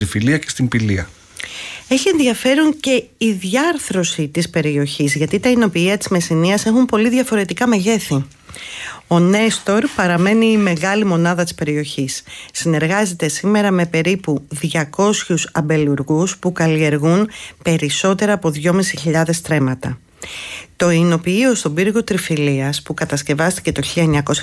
Τριφυλία και στην Πηλία. Έχει ενδιαφέρον και η διάρθρωση της περιοχής, γιατί τα εινοποιεία της Μεσσηνίας έχουν πολύ διαφορετικά μεγέθη. Ο Νέστορ παραμένει η μεγάλη μονάδα της περιοχής. Συνεργάζεται σήμερα με περίπου 200 αμπελουργούς που καλλιεργούν περισσότερα από 2.500 στρέμματα. Το εινοποιείο στον πύργο Τριφυλίας, που κατασκευάστηκε το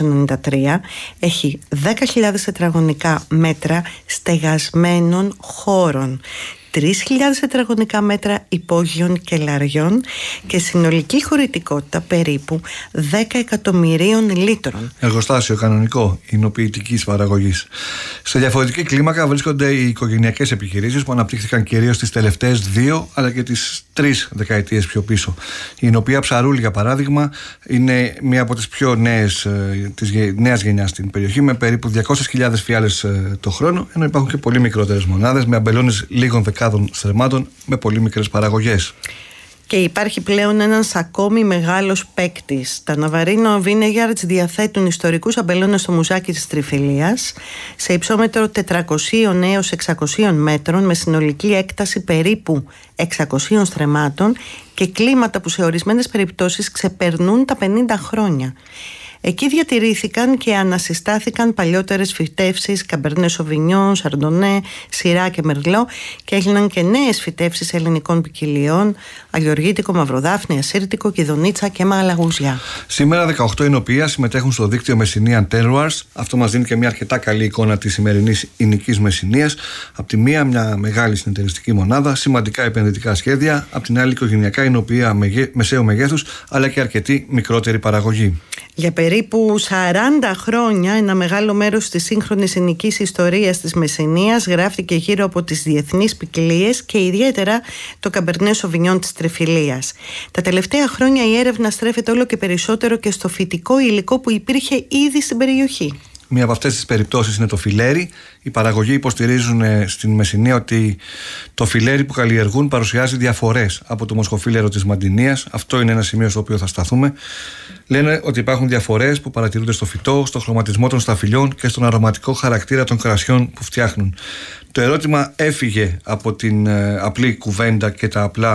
1993, έχει 10.000 τετραγωνικά μέτρα στεγασμένων χώρων, 3.000 τετραγωνικά μέτρα υπόγειων κελαριών και συνολική χωρητικότητα περίπου 10 εκατομμυρίων λίτρων. Εργοστάσιο κανονικό εινοποιητικής παραγωγής. Σε διαφορετική κλίμακα βρίσκονται οι οικογενειακές επιχειρήσεις που αναπτύχθηκαν κυρίως τις τελευταίες 2 αλλά και τις 3 δεκαετίες πιο πίσω. Η εινοποιία Ψαρούλη, για παράδειγμα, είναι μία από τις πιο νέες της νέας γενιάς στην περιοχή, με περίπου 200.000 φιάλες το χρόνο, ενώ υπάρχουν και πολύ μικρότερες μονάδες με αμπελώνες λίγων δεκάδων στρεμμάτων με πολύ μικρές παραγωγές. Και υπάρχει πλέον ένας ακόμη μεγάλος παίκτης. Τα Ναβαρίνο Vineyards διαθέτουν ιστορικούς αμπελώνες στο μουζάκι της Τριφυλίας σε υψόμετρο 400 έως 600 μέτρων, με συνολική έκταση περίπου 600 στρεμμάτων και κλίματα που σε ορισμένες περιπτώσεις ξεπερνούν τα 50 χρόνια. Εκεί διατηρήθηκαν και ανασυστάθηκαν παλιότερες φυτεύσεις Καμπερνέ Σοβινιόν, Σαρντονέ, Σιρά και Μερλό, και έγιναν και νέες φυτεύσεις ελληνικών ποικιλιών, αγιοργίτικο, μαυροδάφνη, ασύρτικο, κιδονίτσα και μαλαγουζιά. Σήμερα 18 εινοποιεία συμμετέχουν στο δίκτυο Messinian Terroirs. Αυτό μας δίνει και μια αρκετά καλή εικόνα της σημερινής εινικής Μεσσηνίας. Απ' τη μία, μια μεγάλη συνεταιριστική μονάδα, σημαντικά επενδυτικά σχέδια. Απ' την άλλη, οικογενειακά εινοποιεία μεσαίου μεγέθους, αλλά και αρκετή μικρότερη παραγωγή. Για περίπου 40 χρόνια ένα μεγάλο μέρος της σύγχρονης εινικής ιστορίας της Μεσσηνίας γράφτηκε γύρω από τις διεθνείς ποικιλίες και ιδιαίτερα το Καμπερνέ Σοβινιόν της Τριφυλίας. Τα τελευταία χρόνια η έρευνα στρέφεται όλο και περισσότερο και στο φυτικό υλικό που υπήρχε ήδη στην περιοχή. Μία από αυτές τις περιπτώσεις είναι το φιλέρι. Οι παραγωγοί υποστηρίζουν στην Μεσσηνία ότι το φιλέρι που καλλιεργούν παρουσιάζει διαφορές από το μοσχοφίλερο της Μαντινίας. Αυτό είναι ένα σημείο στο οποίο θα σταθούμε. Λένε ότι υπάρχουν διαφορές που παρατηρούνται στο φυτό, στο χρωματισμό των σταφυλιών και στον αρωματικό χαρακτήρα των κρασιών που φτιάχνουν. Το ερώτημα έφυγε από την απλή κουβέντα και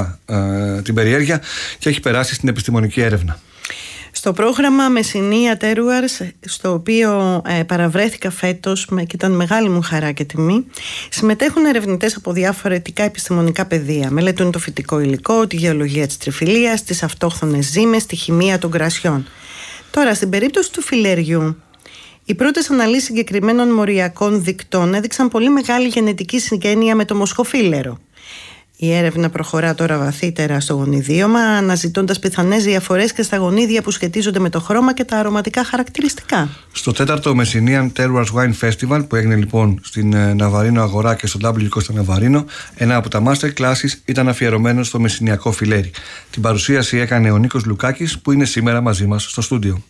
την περιέργεια και έχει περάσει στην επιστημονική έρευνα. Στο πρόγραμμα Messinian Terroirs, στο οποίο παραβρέθηκα φέτος και ήταν μεγάλη μου χαρά και τιμή, συμμετέχουν ερευνητές από διαφορετικά επιστημονικά πεδία. Μελετούν το φυτικό υλικό, τη γεωλογία της Τριφυλίας, τις αυτόχθονες ζύμες, τη χημεία των κρασιών. Τώρα, στην περίπτωση του φιλεριού, οι πρώτες αναλύσεις συγκεκριμένων μοριακών δικτών έδειξαν πολύ μεγάλη γενετική συγγένεια με το μοσχοφίλερο. Η έρευνα προχωρά τώρα βαθύτερα στο γονιδίωμα, αναζητώντας πιθανές διαφορές και στα γονίδια που σχετίζονται με το χρώμα και τα αρωματικά χαρακτηριστικά. Στο 4ο Messinian Terroirs Wine Festival, που έγινε λοιπόν στην Ναβαρίνο Αγορά και στο W Costa Ναβαρίνο, ένα από τα master classes ήταν αφιερωμένο στο μεσσηνιακό φιλέρι. Την παρουσίαση έκανε ο Νίκος Λουκάκης, που είναι σήμερα μαζί μας στο στούντιο.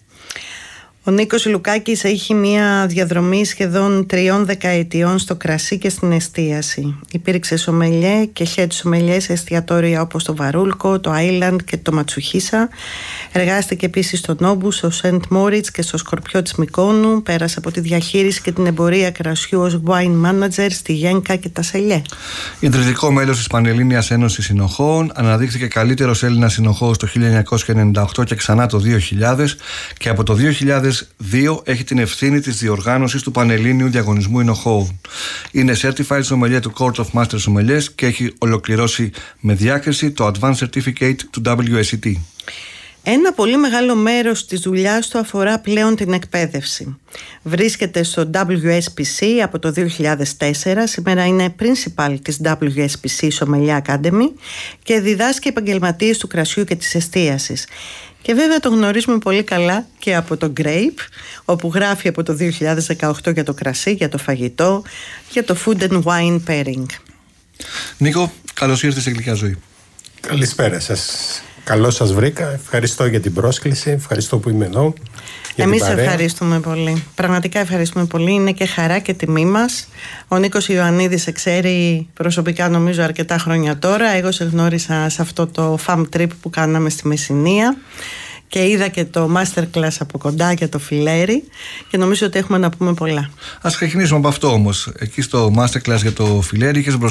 Ο Νίκος Λουκάκης έχει μια διαδρομή σχεδόν 3 δεκαετιών στο κρασί και στην εστίαση. Υπήρξε σομελιέ και head σομελιέ σε εστιατόρια όπως το Βαρούλκο, το Island και το Ματσουχίσα. Εργάστηκε επίσης στο Νόμπου, στο Σεντ Μόριτς και στο Σκορπιό της Μυκόνου. Πέρασε από τη διαχείριση και την εμπορία κρασιού ως wine manager στη Γένκα και τα Σελιέ. Ιδρυτικό μέλος της Πανελλήνιας Ένωσης Συνοχώων, αναδείχθηκε καλύτερος Έλληνας συνοχώος το 1998 και ξανά το 2000, και από το 2002 έχει την ευθύνη της διοργάνωσης του Πανελλήνιου Διαγωνισμού Ενοχώων. Είναι Certified Sommelier του Court of Master Sommeliers και έχει ολοκληρώσει με διάκριση το Advanced Certificate του WSET. Ένα πολύ μεγάλο μέρος της δουλειάς του αφορά πλέον την εκπαίδευση. Βρίσκεται στο WSPC από το 2004, σήμερα είναι principal της WSPC Sommelier Academy και διδάσκει επαγγελματίες του κρασιού και της εστίασης. Και βέβαια το γνωρίζουμε πολύ καλά και από το Grape, όπου γράφει από το 2018 για το κρασί, για το φαγητό, για το food and wine pairing. Νίκο, καλώς ήρθες σε Γλυκιά Ζωή. Καλησπέρα σας. Καλώς σας βρήκα. Ευχαριστώ για την πρόσκληση. Ευχαριστώ που είμαι εδώ. Εμείς ευχαριστούμε πολύ. Πραγματικά ευχαριστούμε πολύ. Είναι και χαρά και τιμή μας. Ο Νίκος Ιωαννίδης σε ξέρει προσωπικά, νομίζω, αρκετά χρόνια τώρα. Εγώ σε γνώρισα σε αυτό το fam trip που κάναμε στη Μεσσηνία και είδα και το masterclass από κοντά για το φιλέρι και νομίζω ότι έχουμε να πούμε πολλά. Ας ξεκινήσουμε από αυτό όμως. Εκεί στο masterclass για το φιλέρι είχες μπροστά